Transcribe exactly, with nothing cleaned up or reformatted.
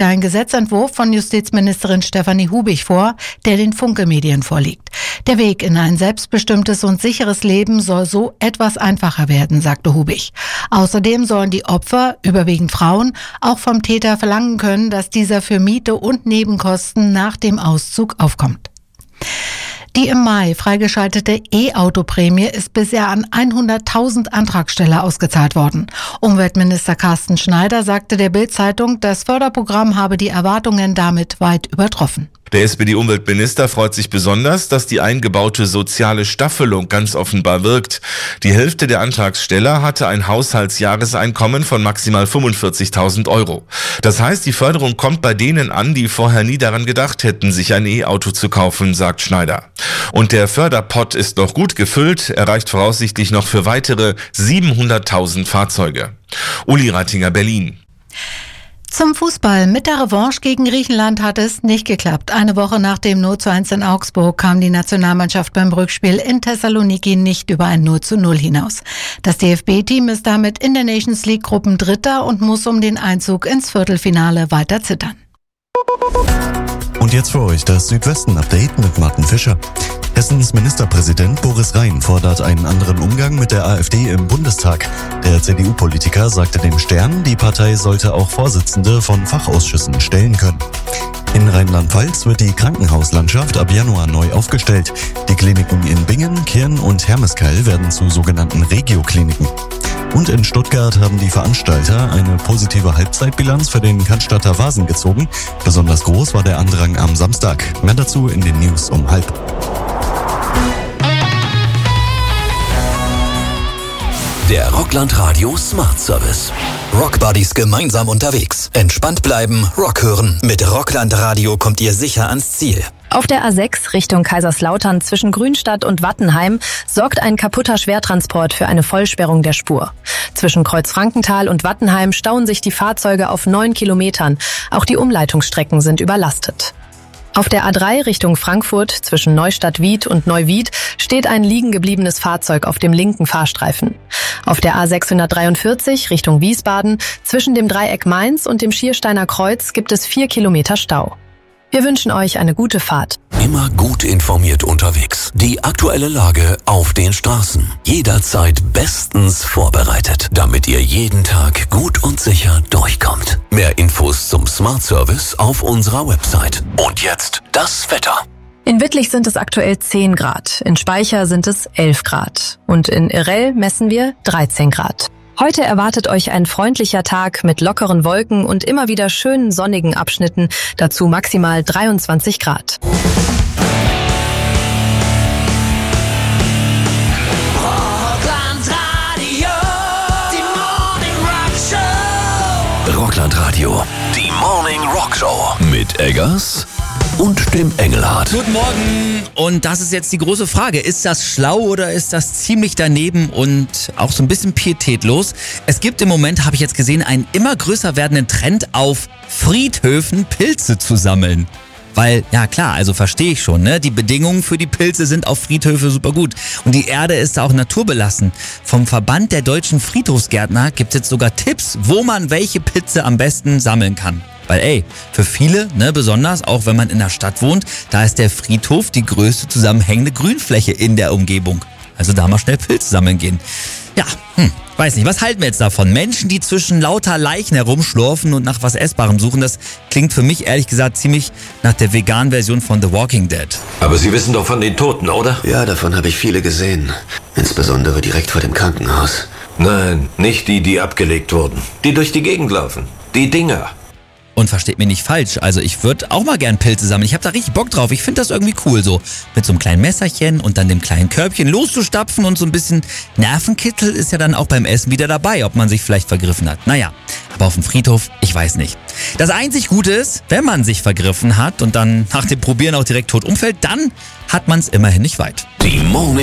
ein Gesetzentwurf von Justizministerin Stefanie Hubig vor, der den Funke-Medien vorliegt. Der Weg in ein selbstbestimmtes und sicheres Leben soll so etwas einfacher werden, sagte Hubig. Außerdem sollen die Opfer, überwiegend Frauen, auch vom Täter verlangen können, dass dieser für Miete und Nebenkosten nach dem Auszug aufkommt. Die im Mai freigeschaltete E-Auto-Prämie ist bisher an hunderttausend Antragsteller ausgezahlt worden. Umweltminister Carsten Schneider sagte der Bild-Zeitung, das Förderprogramm habe die Erwartungen damit weit übertroffen. Der S P D-Umweltminister freut sich besonders, dass die eingebaute soziale Staffelung ganz offenbar wirkt. Die Hälfte der Antragsteller hatte ein Haushaltsjahreseinkommen von maximal fünfundvierzigtausend Euro. Das heißt, die Förderung kommt bei denen an, die vorher nie daran gedacht hätten, sich ein E-Auto zu kaufen, sagt Schneider. Und der Förderpott ist noch gut gefüllt, er reicht voraussichtlich noch für weitere siebenhunderttausend Fahrzeuge. Uli Reitinger, Berlin. Zum Fußball. Mit der Revanche gegen Griechenland hat es nicht geklappt. Eine Woche nach dem null zu eins in Augsburg kam die Nationalmannschaft beim Rückspiel in Thessaloniki nicht über ein null zu null hinaus. Das D F B-Team ist damit in der Nations League Gruppendritter und muss um den Einzug ins Viertelfinale weiter zittern. Und jetzt für euch das Südwesten-Update mit Martin Fischer. Hessens Ministerpräsident Boris Rhein fordert einen anderen Umgang mit der AfD im Bundestag. Der C D U-Politiker sagte dem Stern, die Partei sollte auch Vorsitzende von Fachausschüssen stellen können. In Rheinland-Pfalz wird die Krankenhauslandschaft ab Januar neu aufgestellt. Die Kliniken in Bingen, Kirn und Hermeskeil werden zu sogenannten Regio-Kliniken. Und in Stuttgart haben die Veranstalter eine positive Halbzeitbilanz für den Cannstatter Vasen gezogen. Besonders groß war der Andrang am Samstag. Mehr dazu in den News um halb. Der Rockland Radio Smart Service. Rock Buddies gemeinsam unterwegs. Entspannt bleiben, Rock hören. Mit Rockland Radio kommt ihr sicher ans Ziel. Auf der A sechs Richtung Kaiserslautern zwischen Grünstadt und Wattenheim sorgt ein kaputter Schwertransport für eine Vollsperrung der Spur. Zwischen Kreuzfrankenthal und Wattenheim stauen sich die Fahrzeuge auf neun Kilometern. Auch die Umleitungsstrecken sind überlastet. Auf der A drei Richtung Frankfurt zwischen Neustadt-Wied und Neuwied steht ein liegen gebliebenes Fahrzeug auf dem linken Fahrstreifen. Auf der A sechshundertdreiundvierzig Richtung Wiesbaden zwischen dem Dreieck Mainz und dem Schiersteiner Kreuz gibt es vier Kilometer Stau. Wir wünschen euch eine gute Fahrt. Immer gut informiert unterwegs. Die aktuelle Lage auf den Straßen. Jederzeit bestens vorbereitet, damit ihr jeden Tag gut und sicher durchkommt. Mehr Infos zum Smart Service auf unserer Website. Und jetzt das Wetter. In Wittlich sind es aktuell zehn Grad, in Speicher sind es elf Grad und in Irrell messen wir dreizehn Grad. Heute erwartet euch ein freundlicher Tag mit lockeren Wolken und immer wieder schönen sonnigen Abschnitten, dazu maximal dreiundzwanzig Grad. Rockland Radio, die Morning Rock Show mit Eggers und dem Engelhardt. Guten Morgen. Und das ist jetzt die große Frage. Ist das schlau oder ist das ziemlich daneben und auch so ein bisschen pietätlos? Es gibt im Moment, habe ich jetzt gesehen, einen immer größer werdenden Trend auf Friedhöfen Pilze zu sammeln. Weil, ja klar, also verstehe ich schon, ne? Die Bedingungen für die Pilze sind auf Friedhöfe super gut. Und die Erde ist auch naturbelassen. Vom Verband der deutschen Friedhofsgärtner gibt es jetzt sogar Tipps, wo man welche Pilze am besten sammeln kann. Weil ey, für viele, ne, besonders auch wenn man in der Stadt wohnt, da ist der Friedhof die größte zusammenhängende Grünfläche in der Umgebung. Also da mal schnell Pilze sammeln gehen. Ja, hm, weiß nicht, was halten wir jetzt davon? Menschen, die zwischen lauter Leichen herumschlurfen und nach was Essbarem suchen, das klingt für mich ehrlich gesagt ziemlich nach der veganen Version von The Walking Dead. Aber Sie wissen doch von den Toten, oder? Ja, davon habe ich viele gesehen. Insbesondere direkt vor dem Krankenhaus. Nein, nicht die, die abgelegt wurden. Die durch die Gegend laufen. Die Dinger. Und versteht mich nicht falsch, also ich würde auch mal gern Pilze sammeln. Ich habe da richtig Bock drauf. Ich finde das irgendwie cool, so mit so einem kleinen Messerchen und dann dem kleinen Körbchen loszustapfen und so ein bisschen Nervenkitzel ist ja dann auch beim Essen wieder dabei, ob man sich vielleicht vergriffen hat. Naja, aber auf dem Friedhof, ich weiß nicht. Das einzig Gute ist, wenn man sich vergriffen hat und dann nach dem Probieren auch direkt tot umfällt, dann hat man es immerhin nicht weit. Die Morning